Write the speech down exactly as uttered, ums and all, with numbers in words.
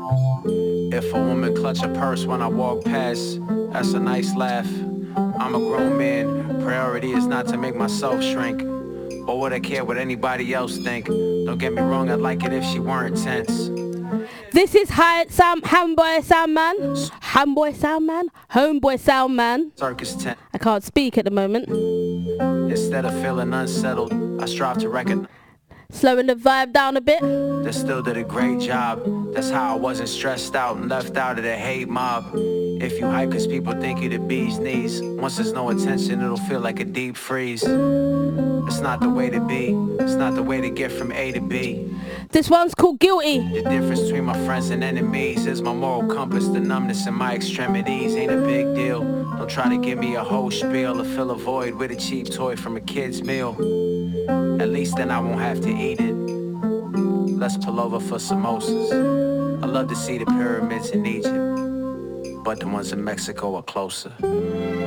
If a woman clutch a purse when I walk past, that's a nice laugh. I'm a grown man, priority is not to make myself shrink. Or would I care what anybody else think? Don't get me wrong, I'd like it if she weren't tense. This is Hi Sam Hamboy Soundman, Hamboy Soundman, Homeboy Soundman. Circus tent. I can't speak at the moment. Instead of feeling unsettled, I strive to recognize. Slowing the vibe down a bit. That still did a great job. That's how I wasn't stressed out and left out of the hate mob. If you hype cause people think you the bee's knees, once there's no attention it'll feel like a deep freeze. It's not the way to be, it's not the way to get from A to B. This one's called Guilty. The difference between my friends and enemies is my moral compass. The numbness in my extremities ain't a big deal. Don't try to give me a whole spiel or fill a void with a cheap toy from a kid's meal. At least then I won't have to eat it. Let's pull over for samosas. I love to see the pyramids in Egypt, but the ones in Mexico are closer.